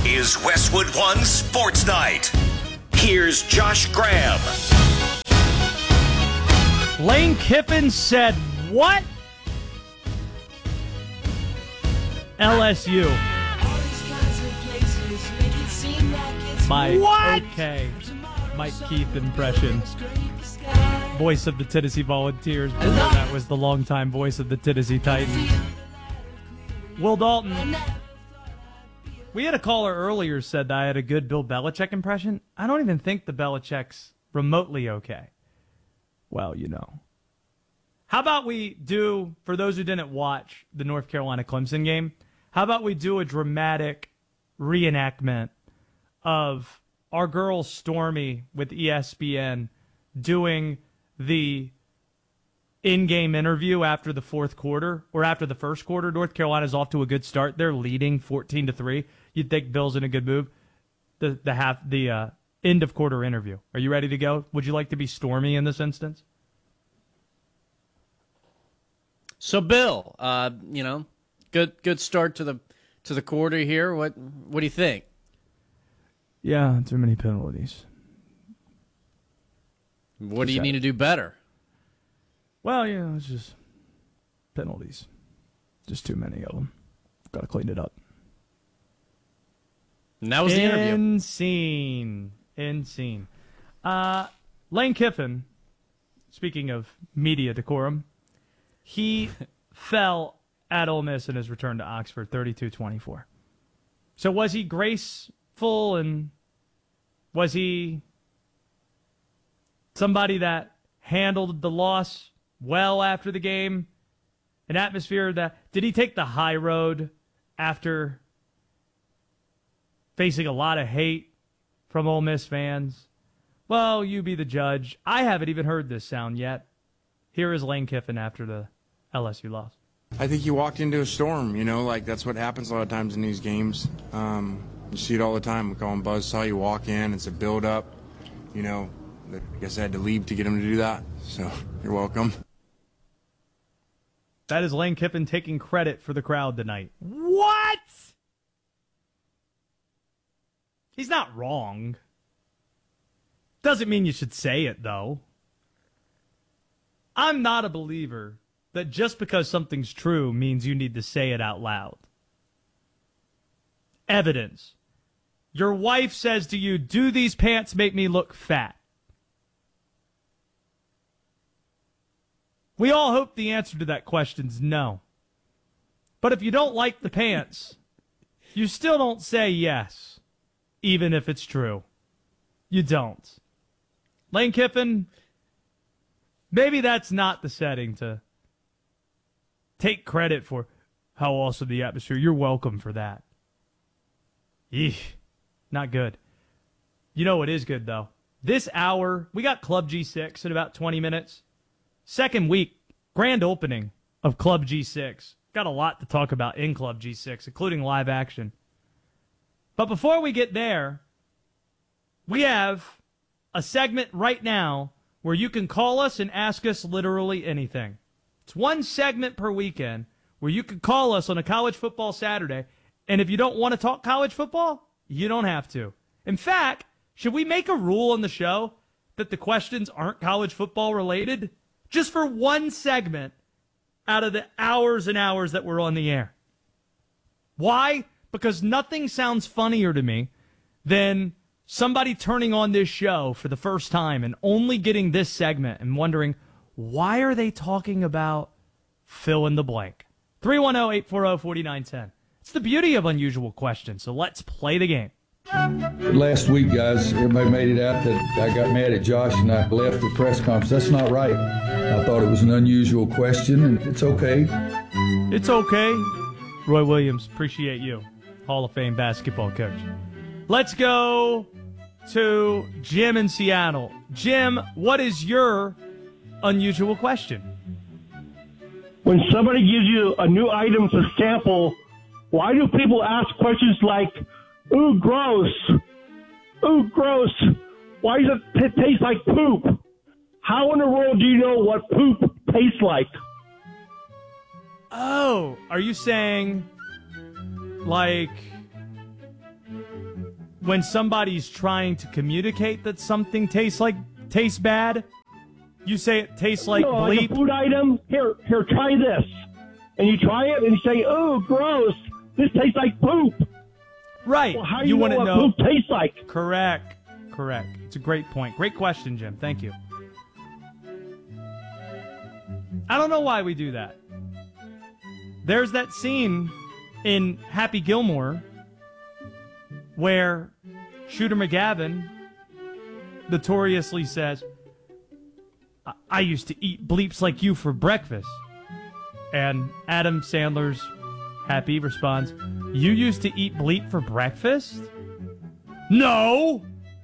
is Westwood One Sports Night. Here's Josh Graham. Lane Kiffin said what? LSU. My what? Okay. Mike Keith impression. Voice of the Tennessee Volunteers. That was the longtime voice of the Tennessee Titans. Will Dalton. We had a caller earlier said that I had a good Bill Belichick impression. I don't even think the Belichick's remotely okay. Well, you know. How about we do, for those who didn't watch the North Carolina-Clemson game, how about we do a dramatic reenactment of our girl Stormy with ESPN doing the in-game interview after the fourth quarter, or after the first quarter. North Carolina's off to a good start. They're leading 14-3. You'd think Bill's in a good move. The end of quarter interview. Are you ready to go? Would you like to be Stormy in this instance? So, Bill, good start to the quarter here. What do you think? Yeah, too many penalties. What do you need to do better? Well, it's just penalties. Just too many of them. Got to clean it up. And that was the interview. Insane. Lane Kiffin, speaking of media decorum, he fell at Ole Miss in his return to Oxford, 32-24. So was he graceful, and was he somebody that handled the loss well after the game? An atmosphere that... Did he take the high road after facing a lot of hate from Ole Miss fans? Well, you be the judge. I haven't even heard this sound yet. Here is Lane Kiffin after the LSU loss. I think you walked into a storm, that's what happens a lot of times in these games. You see it all the time. We call him buzzsaw. You walk in, it's a build-up. I guess I had to leave to get him to do that, so you're welcome. That is Lane Kiffin taking credit for the crowd tonight. What? He's not wrong. Doesn't mean you should say it, though. I'm not a believer that just because something's true means you need to say it out loud. Evidence. Your wife says to you, "Do these pants make me look fat?" We all hope the answer to that question's no. But if you don't like the pants, you still don't say yes, even if it's true. You don't. Lane Kiffin, maybe that's not the setting to take credit for how awesome the atmosphere. You're welcome for that. Eesh, not good. You know what is good, though? This hour, we got Club G6 in about 20 minutes. Second week, grand opening of Club G6. Got a lot to talk about in Club G6, including live action. But before we get there, we have a segment right now where you can call us and ask us literally anything. It's one segment per weekend where you can call us on a college football Saturday, and if you don't want to talk college football, you don't have to. In fact, should we make a rule on the show that the questions aren't college football related? Just for one segment out of the hours and hours that we're on the air. Why? Because nothing sounds funnier to me than somebody turning on this show for the first time and only getting this segment and wondering, why are they talking about fill in the blank? 310-840-4910. It's the beauty of unusual questions, so let's play the game. Last week, guys, everybody made it out that I got mad at Josh and I left the press conference. That's not right. I thought it was an unusual question, and it's okay. It's okay. Roy Williams, appreciate you. Hall of Fame basketball coach. Let's go to Jim in Seattle. Jim, what is your unusual question? When somebody gives you a new item to sample, why do people ask questions like, "Ooh, gross. Ooh, gross. Why does it taste like poop?" How in the world do you know what poop tastes like? Oh, are you saying, like, when somebody's trying to communicate that something tastes bad, you say it tastes like no, bleep. like a food item. Here, try this. And you try it, and you say, "Oh, gross! This tastes like poop." Right. Well, how do you know want to what know? poop tastes like? Correct. It's a great point. Great question, Jim. Thank you. I don't know why we do that. There's that scene in Happy Gilmore where Shooter McGavin notoriously says, I used to eat bleeps like you for breakfast. And Adam Sandler's Happy responds, you used to eat bleep for breakfast? No!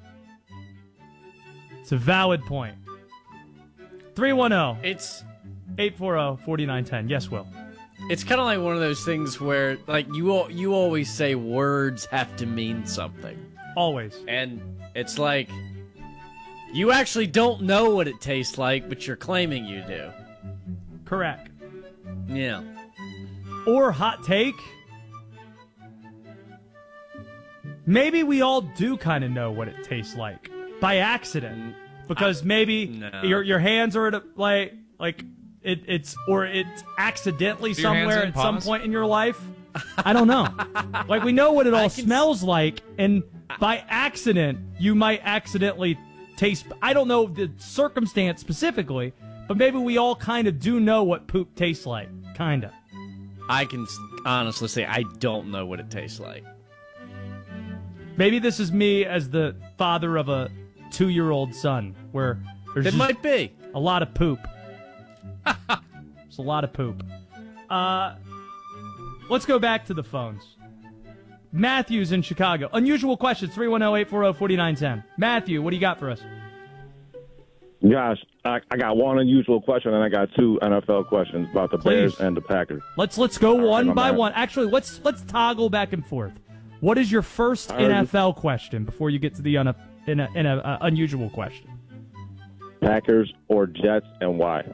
It's a valid point. 310 It's 840-4910. Yes, Will. It's kind of like one of those things where, like, you always say words have to mean something. Always. And it's like, you actually don't know what it tastes like, but you're claiming you do. Correct. Yeah. Or hot take. Maybe we all do kind of know what it tastes like by accident, because maybe No. your hands are at a, like it's accidentally Do your hands somewhere in at some pause? point in your life. I don't know. Like, we know what it all can smells like, and by accident you might accidentally taste. I don't know the circumstance specifically, but maybe we all kind of do know what poop tastes like. Kinda. I can honestly say I don't know what it tastes like. Maybe this is me as the father of a 2-year-old son, where there's It just might be. a lot of poop. It's a lot of poop. Let's go back to the phones. Matthew's in Chicago. Unusual questions, 310-840-4910. Matthew, what do you got for us? Gosh, I got one unusual question, and I got two NFL questions about the Please. Bears and the Packers. Let's go one my by man. one. Actually, let's toggle back and forth. What is your first All right. NFL question before you get to the unusual question? Packers or Jets, and why?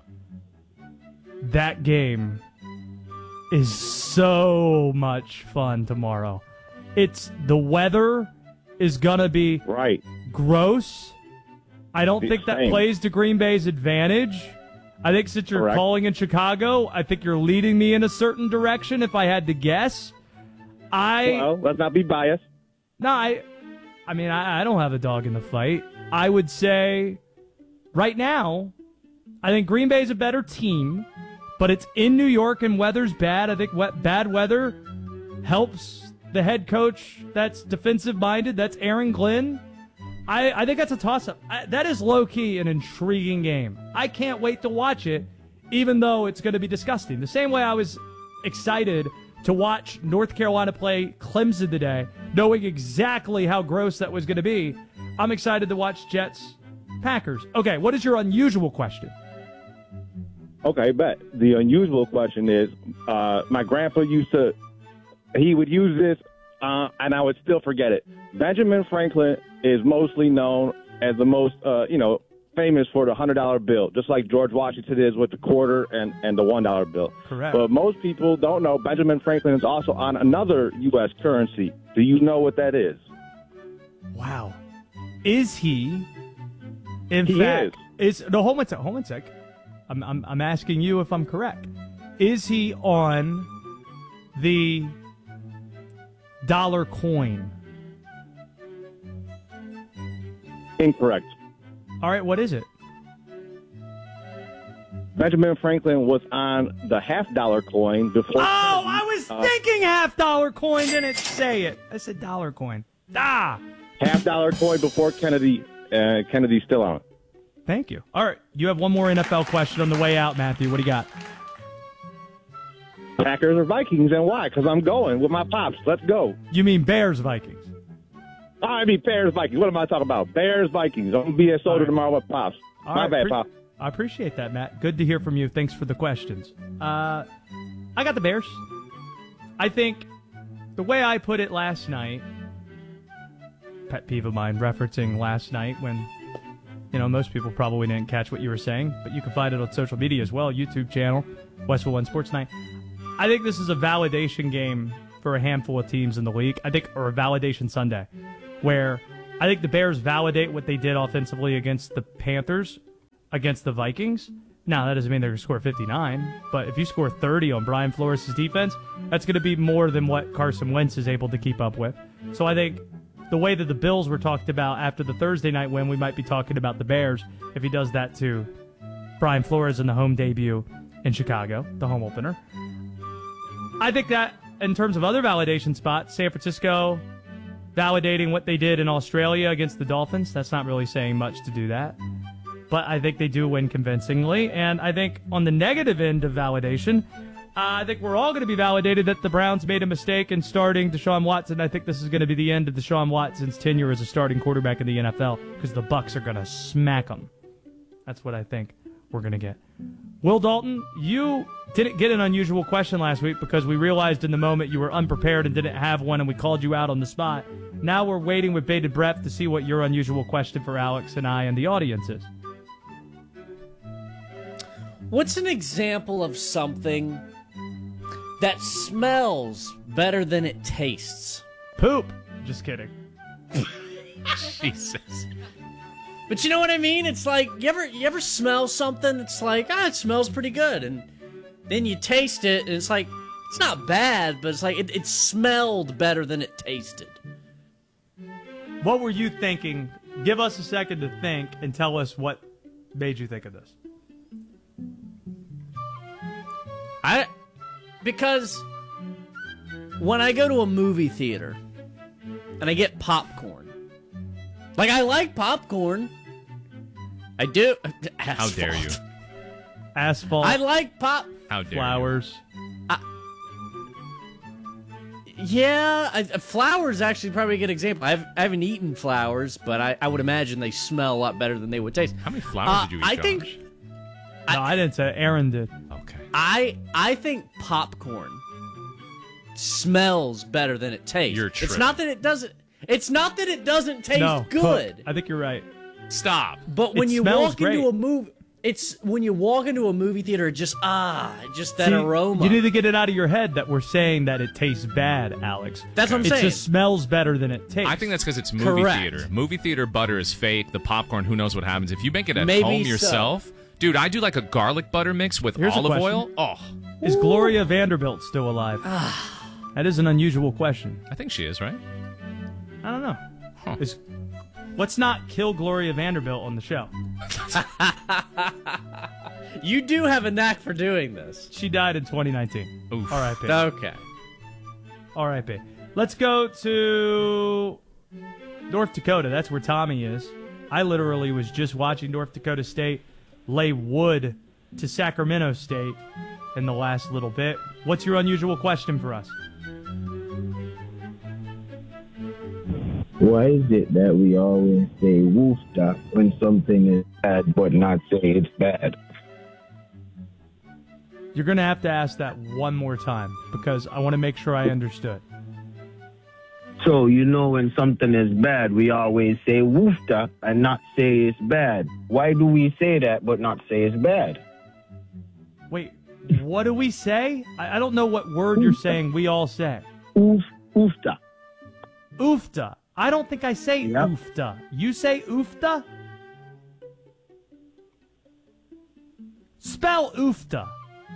That game is so much fun tomorrow. The weather is gonna be Right. gross. I don't think that Same. plays to Green Bay's advantage. I think since you're Correct. calling in Chicago, I think you're leading me in a certain direction if I had to guess. Well, let's not be biased. No, I mean, I don't have a dog in the fight. I would say, right now, I think Green Bay's a better team, but it's in New York and weather's bad. I think bad weather helps the head coach that's defensive-minded. That's Aaron Glenn. I think that's a toss-up. That is low-key an intriguing game. I can't wait to watch it, even though it's going to be disgusting. The same way I was excited to watch North Carolina play Clemson today, knowing exactly how gross that was going to be. I'm excited to watch Jets-Packers. Okay, what is your unusual question? Okay, bet. The unusual question is, my grandpa he would use this, and I would still forget it. Benjamin Franklin is mostly known as the most, famous for the $100 bill, just like George Washington is with the quarter and the $1 bill. Correct. But most people don't know Benjamin Franklin is also on another U.S. currency. Do you know what that is? Wow. Is he, in He fact, no, hold on a sec. I'm asking you if I'm correct. Is he on the dollar coin? Incorrect. All right, what is it? Benjamin Franklin was on the $half coin before. Oh, I was thinking $half coin, didn't say it. I said dollar coin. $half coin before Kennedy. Kennedy's still on. Thank you. All right, you have one more NFL question on the way out, Matthew. What do you got? Packers or Vikings, and why? Because I'm going with my pops. Let's go. You mean Bears, Vikings? I mean Bears, Vikings. What am I talking about? Bears, Vikings. I'm going to be at Soda right. tomorrow with pops. All My right, bad, Pop. I appreciate that, Matt. Good to hear from you. Thanks for the questions. I got the Bears. I think the way I put it last night, pet peeve of mine, referencing last night when, most people probably didn't catch what you were saying, but you can find it on social media as well, YouTube channel, Westville One Sports Night. I think this is a validation game for a handful of teams in the league. Or a validation Sunday. where I think the Bears validate what they did offensively against the Panthers, against the Vikings. Now, that doesn't mean they're going to score 59, but if you score 30 on Brian Flores' defense, that's going to be more than what Carson Wentz is able to keep up with. So I think the way that the Bills were talked about after the Thursday night win, we might be talking about the Bears if he does that to Brian Flores in the home debut in Chicago, the home opener. I think that in terms of other validation spots, San Francisco validating what they did in Australia against the Dolphins, that's not really saying much to do that. But I think they do win convincingly. And I think on the negative end of validation, I think we're all going to be validated that the Browns made a mistake in starting Deshaun Watson. I think this is going to be the end of Deshaun Watson's tenure as a starting quarterback in the NFL because the Bucs are going to smack him. That's what I think we're going to get. Will Dalton, you didn't get an unusual question last week because we realized in the moment you were unprepared and didn't have one, and we called you out on the spot. Now we're waiting with bated breath to see what your unusual question for Alex and I and the audience is. What's an example of something that smells better than it tastes? Poop. Just kidding. Jesus. But you know what I mean? It's like, you ever smell something that's like, it smells pretty good. And then you taste it, and it's like, it's not bad, but it's like, it smelled better than it tasted. What were you thinking? Give us a second to think and tell us what made you think of this. Because when I go to a movie theater and I get popcorn, like I like popcorn, I do. Asphalt. How dare you? Asphalt. I like How dare flowers. Flowers actually probably a good example. I haven't eaten flowers, but I would imagine they smell a lot better than they would taste. How many flowers did you eat, I Josh? think No, I didn't say. Aaron did. Okay. I think popcorn smells better than it tastes. You're It's tripping. not that it doesn't. It's not that it doesn't taste No, good. Cook. I think you're right. Stop. But when It you smells walk great. into a movie, it's when you walk into a movie theater, just that See, aroma. You need to get it out of your head that we're saying that it tastes bad, Alex. That's what I'm it saying. It just smells better than it tastes. I think that's because it's movie Correct. theater. Movie theater butter is fake. The popcorn, who knows what happens. If you make it at Maybe home so. yourself, dude, I do like a garlic butter mix with Here's a olive question. oil. Oh, Is Gloria Vanderbilt still alive? That is an unusual question. I think she is, right? I don't know. Huh. Let's not kill Gloria Vanderbilt on the show. You do have a knack for doing this. She died in 2019. Oof. R.I.P. Okay. R.I.P. Let's go to North Dakota. That's where Tommy is. I literally was just watching North Dakota State lay wood to Sacramento State in the last little bit. What's your unusual question for us? Why is it that we always say woofda when something is bad but not say it's bad? You're going to have to ask that one more time because I want to make sure I understood. So, when something is bad, we always say woofda and not say it's bad. Why do we say that but not say it's bad? Wait, what do we say? I don't know what word you're saying we all say. Oofda. Oofda. I don't think I say Yep. oofda. You say oofda? Spell oofda.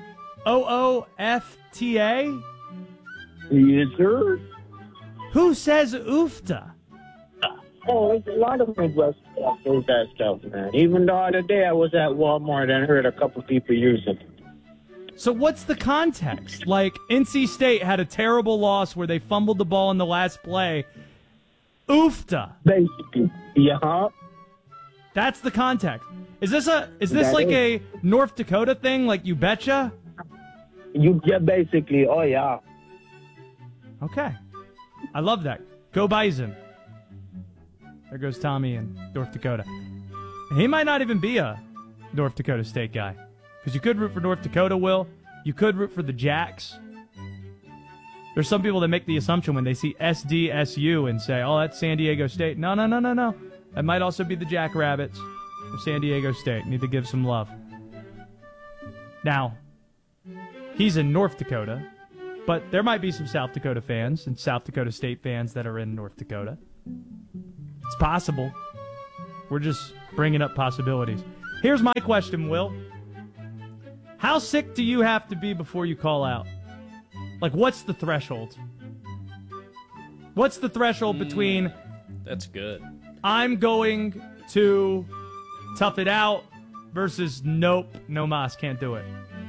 O-O-F-T-A? Yes, sir. Who says oofda? Oh, there's a lot of Midwest stuff, those that stuff, man. Even the other day I was at Walmart and heard a couple people using it. So what's the context? Like, NC State had a terrible loss where they fumbled the ball in the last play. Oofda. Basically. Yeah. That's the context. Is this That like is. a North Dakota thing, like you betcha? Yeah, basically. Oh, yeah. Okay. I love that. Go Bison. There goes Tommy in North Dakota. He might not even be a North Dakota State guy. Because you could root for North Dakota, Will. You could root for the Jacks. There's some people that make the assumption when they see SDSU and say, oh, that's San Diego State. No. That might also be the Jackrabbits of San Diego State. Need to give some love. Now, he's in North Dakota. But there might be some South Dakota fans and South Dakota State fans that are in North Dakota. It's possible. We're just bringing up possibilities. Here's my question, Will. How sick do you have to be before you call out? Like, what's the threshold? What's the threshold between That's good. I'm going to tough it out versus nope, no mas, can't do it?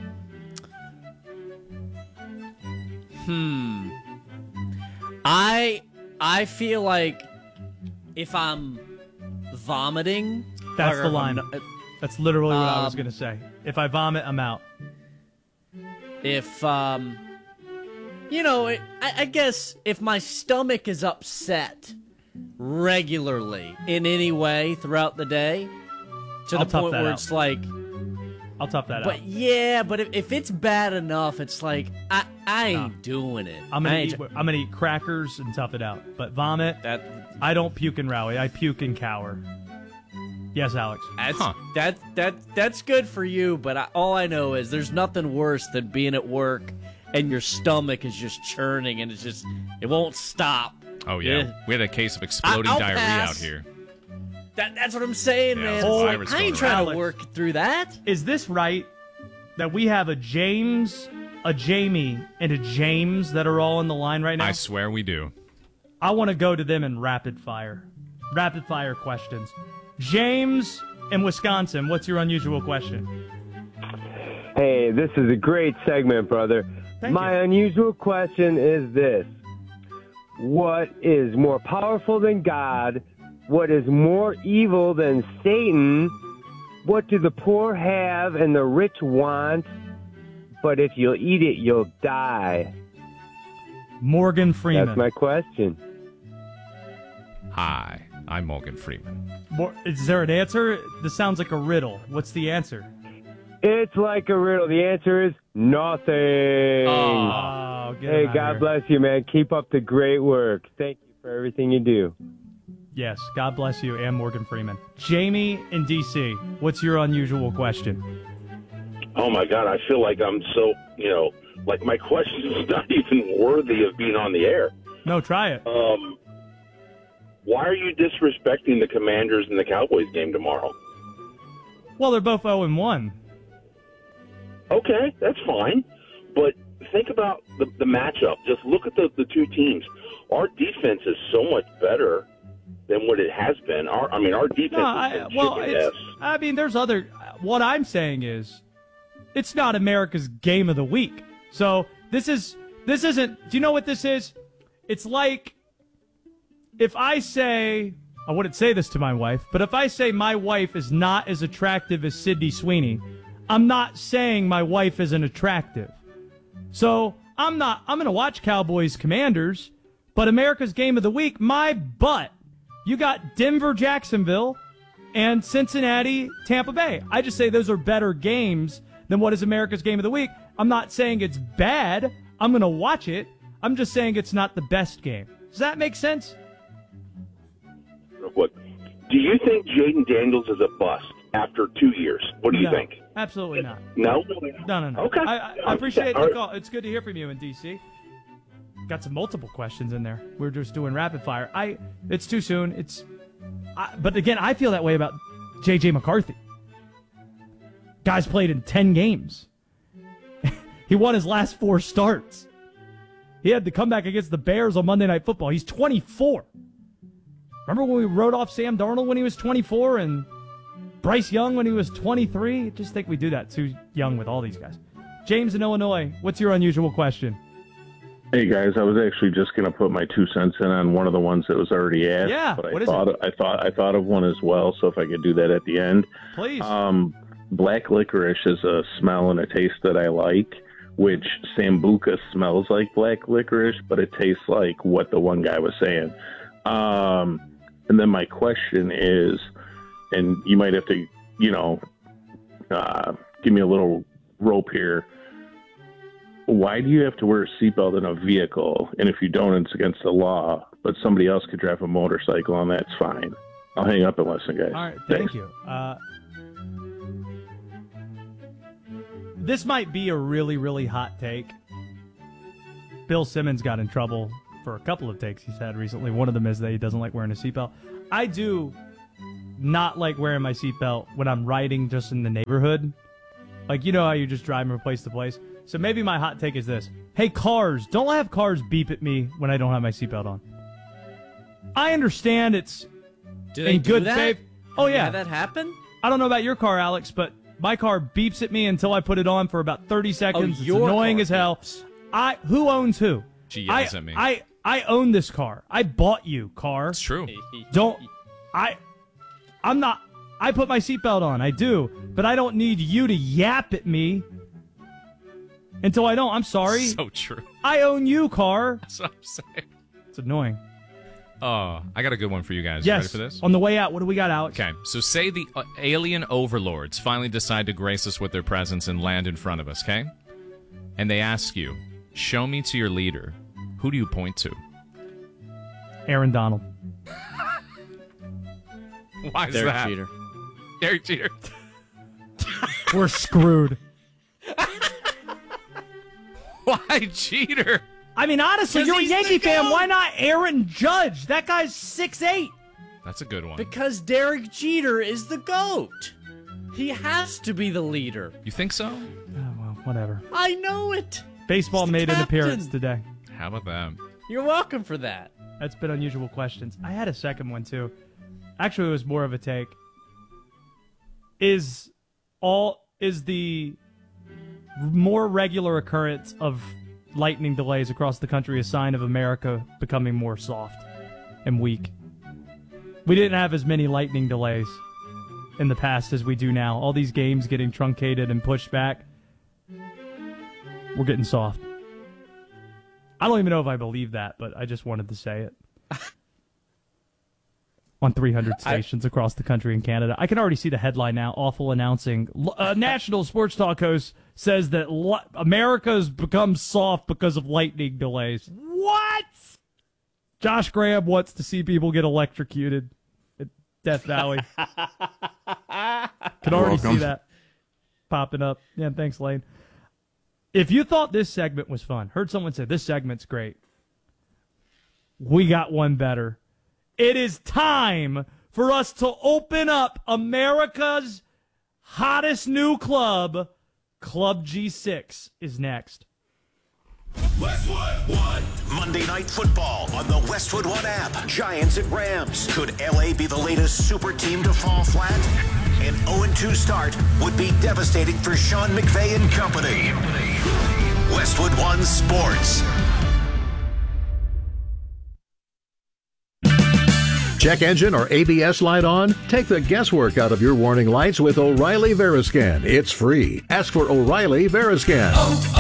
I feel like if I'm vomiting, That's or the if line. I'm- That's literally what I was going to say. If I vomit, I'm out. If I guess if my stomach is upset regularly in any way throughout the day, to I'll the tough point that where out. it's like, I'll tough that out. but yeah, but if it's bad enough, it's like I ain't doing it. I'm I gonna ain't eat crackers and tough it out. But vomit, that. I don't puke and rally. I puke and cower. Yes, Alex. That's good for you, but all I know is there's nothing worse than being at work and your stomach is just churning and it won't stop. Oh, yeah. We had a case of exploding I'll diarrhea pass. out here. That's what I'm saying, Yeah, man. it's a It's like, virus I ain't going trying around. to work through that. Is this right that we have a James, a Jamie, and a James that are all in the line right now? I swear we do. I want to go to them in rapid fire. Rapid fire questions. James in Wisconsin, what's your unusual question? Hey, this is a great segment, brother. Thank My you. unusual question is this. What is more powerful than God? What is more evil than Satan? What do the poor have and the rich want? But if you'll eat it, you'll die. Morgan Freeman. That's my question. Hi, I'm Morgan Freeman. Is there an answer? This sounds like a riddle. What's the answer? It's like a riddle. The answer is nothing. Oh, get Hey, him outta God here. bless you, man. Keep up the great work. Thank you for everything you do. Yes, God bless you and Morgan Freeman. Jamie in D.C., what's your unusual question? Oh my God, I feel like I'm so, like my question is not even worthy of being on the air. No, try it. Why are you disrespecting the Commanders in the Cowboys game tomorrow? Well, they're both 0-1. Okay, that's fine. But think about the matchup. Just look at the two teams. Our defense is so much better than what it has been. Our defense has been chicken ass. There's other. What I'm saying is, it's not America's game of the week. So this isn't. Do you know what this is? It's like if I say, I wouldn't say this to my wife, but if I say my wife is not as attractive as Sydney Sweeney, I'm not saying my wife isn't attractive. So I'm going to watch Cowboys Commanders, but America's game of the week, my butt. You got Denver, Jacksonville, and Cincinnati, Tampa Bay. I just say those are better games than what is America's game of the week. I'm not saying it's bad. I'm going to watch it. I'm just saying it's not the best game. Does that make sense? What? Do you think Jaden Daniels is a bust after 2 years? What do you No, think? Absolutely not. No? No. Okay. I appreciate All the right. call. It's good to hear from you in D.C. Got some multiple questions in there. We're just doing rapid fire. It's too soon. But again, I feel that way about J.J. McCarthy. Guy's played in 10 games. He won his last 4 starts. He had to come back against the Bears on Monday Night Football. He's 24. Remember when we wrote off Sam Darnold when he was 24 and Bryce Young when he was 23? I just think we do that too young with all these guys. James in Illinois, what's your unusual question? Hey guys, I was actually just going to put my 2 cents in on one of the ones that was already asked. Yeah, but what I is thought I thought of one as well. So if I could do that at the end, Please. Black licorice is a smell and a taste that I like, which Sambuca smells like black licorice, but it tastes like what the one guy was saying. And then my question is, and you might have to, give me a little rope here. Why do you have to wear a seatbelt in a vehicle? And if you don't, it's against the law. But somebody else could drive a motorcycle, and that's fine. I'll hang up and listen, guys. All right, Thanks. thank you. This might be a really, really hot take. Bill Simmons got in trouble for a couple of takes he's had recently. One of them is that he doesn't like wearing a seatbelt. I do not like wearing my seatbelt when I'm riding just in the neighborhood. Like, you know how you're just driving from place to place? So maybe my hot take is this. Hey, cars, don't have cars beep at me when I don't have my seatbelt on. I understand it's in good faith. Oh, yeah. Had that happen? I don't know about your car, Alex, but my car beeps at me until I put it on for about 30 seconds. It's annoying as hell. Who owns who? She yells at me. I own this car. I bought you, car. It's true. I'm not. I put my seatbelt on. I do. But I don't need you to yap at me until I don't. I'm sorry. So true. I own you, car. That's what I'm saying. It's annoying. Oh, I got a good one for you guys. Yes. Ready for this? On the way out, what do we got, Alex? Okay, so say the alien overlords finally decide to grace us with their presence and land in front of us, okay? And they ask you, show me to your leader. Who do you point to? Aaron Donald. Why is Derek that? Jeter. Derek Jeter. We're screwed. Why Jeter? I mean, honestly, you're a Yankee fan. Why not Aaron Judge? That guy's 6'8". That's a good one. Because Derek Jeter is the GOAT. He has to be the leader. You think so? Oh, well, whatever. I know it. Baseball made an appearance today. How about that? You're welcome for that. That's been unusual questions. I had a second one, too. Actually, it was more of a take. Is the more regular occurrence of lightning delays across the country a sign of America becoming more soft and weak? We didn't have as many lightning delays in the past as we do now. All these games getting truncated and pushed back. We're getting soft. I don't even know if I believe that, but I just wanted to say it. On 300 stations across the country in Canada. I can already see the headline now. Awful announcing. National sports talk host says that America's become soft because of lightning delays. What? Josh Graham wants to see people get electrocuted at Death Valley. Can already see that popping up. Yeah, thanks, Lane. If you thought this segment was fun, heard someone say this segment's great, we got one better. It is time for us to open up America's hottest new club. Club G6 is next. Westwood One. Monday Night Football on the Westwood One app. Giants at Rams. Could LA be the latest super team to fall flat? An 0-2 start would be devastating for Sean McVay and company. Westwood One Sports. Check engine or ABS light on? Take the guesswork out of your warning lights with O'Reilly Veriscan. It's free. Ask for O'Reilly Veriscan.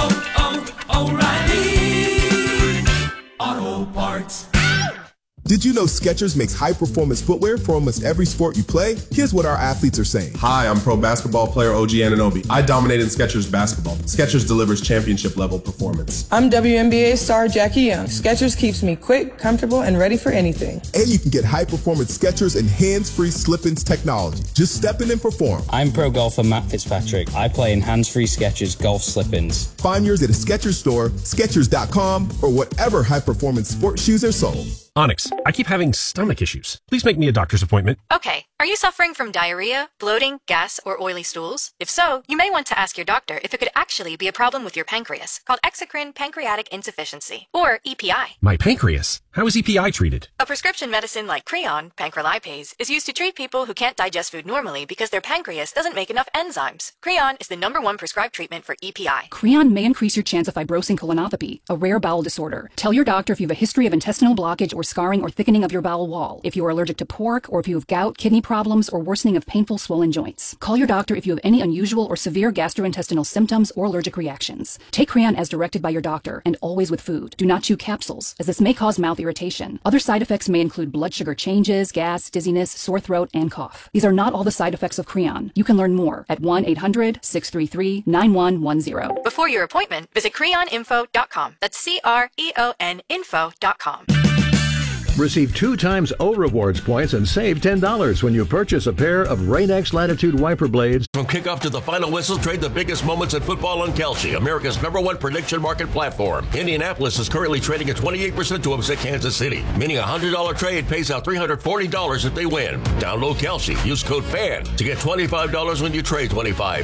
O'Reilly Auto Parts. Did you know Skechers makes high-performance footwear for almost every sport you play? Here's what our athletes are saying. Hi, I'm pro basketball player OG Anunoby. I dominated Skechers basketball. Skechers delivers championship-level performance. I'm WNBA star Jackie Young. Skechers keeps me quick, comfortable, and ready for anything. And you can get high-performance Skechers and hands-free slip-ins technology. Just step in and perform. I'm pro golfer Matt Fitzpatrick. I play in hands-free Skechers golf slip-ins. Find yours at a Skechers store, Skechers.com, or whatever high-performance sports shoes are sold. Onyx, I keep having stomach issues. Please make me a doctor's appointment. Okay. Are you suffering from diarrhea, bloating, gas, or oily stools? If so, you may want to ask your doctor if it could actually be a problem with your pancreas, called exocrine pancreatic insufficiency, or EPI. My pancreas? How is EPI treated? A prescription medicine like Creon, pancrelipase, is used to treat people who can't digest food normally because their pancreas doesn't make enough enzymes. Creon is the #1 prescribed treatment for EPI. Creon may increase your chance of fibrosing colonopathy, a rare bowel disorder. Tell your doctor if you have a history of intestinal blockage or scarring or thickening of your bowel wall, if you are allergic to pork, or if you have gout, kidney problems, or worsening of painful swollen joints. Call your doctor if you have any unusual or severe gastrointestinal symptoms or allergic reactions. Take Creon as directed by your doctor, and always with food. Do not chew capsules, as this may cause mouth irritation. Other side effects may include blood sugar changes, gas, dizziness, sore throat, and cough. These are not all the side effects of Creon. You can learn more at 1-800-633-9110. Before your appointment, visit creoninfo.com. That's CREON info.com. Receive 2 times O Rewards points and save $10 when you purchase a pair of Rain-X Latitude wiper blades. From kickoff to the final whistle, trade the biggest moments in football on Kalshi, America's #1 prediction market platform. Indianapolis is currently trading at 28% to upset Kansas City, meaning a $100 trade pays out $340 if they win. Download Kalshi. Use code FAN to get $25 when you trade $25.